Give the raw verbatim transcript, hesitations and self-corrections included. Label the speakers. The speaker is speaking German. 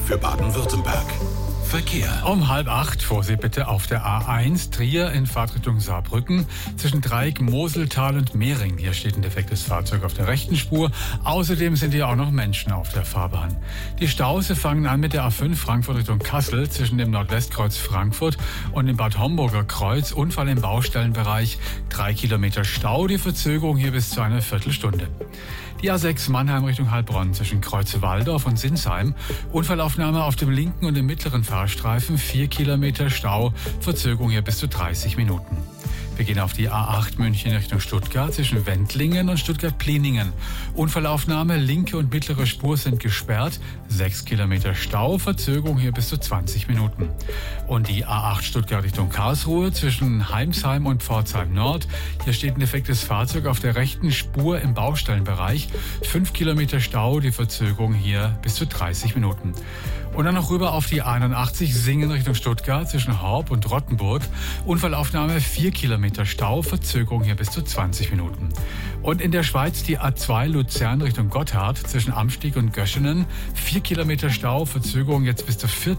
Speaker 1: für Baden-Württemberg. Verkehr.
Speaker 2: Um halb acht, Vorsicht bitte auf der A eins, Trier in Fahrtrichtung Saarbrücken, zwischen Dreieck, Moseltal und Mehring. Hier steht ein defektes Fahrzeug auf der rechten Spur. Außerdem sind hier auch noch Menschen auf der Fahrbahn. Die Staus fangen an mit der A fünf Frankfurt Richtung Kassel, zwischen dem Nordwestkreuz Frankfurt und dem Bad Homburger Kreuz. Unfall im Baustellenbereich, drei Kilometer Stau, die Verzögerung hier bis zu einer Viertelstunde. Die A sechs Mannheim Richtung Heilbronn zwischen Kreuze-Walldorf und Sinsheim. Unfallaufnahme auf dem linken und dem mittleren Fahrstreifen, vier Kilometer Stau, Verzögerung hier bis zu dreißig Minuten. Wir gehen auf die A acht München Richtung Stuttgart zwischen Wendlingen und Stuttgart-Pliningen. Unfallaufnahme, linke und mittlere Spur sind gesperrt, sechs Kilometer Stau, Verzögerung hier bis zu zwanzig Minuten. Und die A acht Stuttgart Richtung Karlsruhe zwischen Heimsheim und Pforzheim Nord. Hier steht ein defektes Fahrzeug auf der rechten Spur im Baustellenbereich, fünf Kilometer Stau, die Verzögerung hier bis zu dreißig Minuten. Und dann noch rüber auf die A einundachtzig Singen Richtung Stuttgart zwischen Horb und Rottenburg. Unfallaufnahme, vier Kilometer Stau, Verzögerung hier bis zu zwanzig Minuten. Und in der Schweiz die A zwei Luzern Richtung Gotthard zwischen Amstieg und Göschenen. vier Kilometer Stau, Verzögerung jetzt bis zu vierzig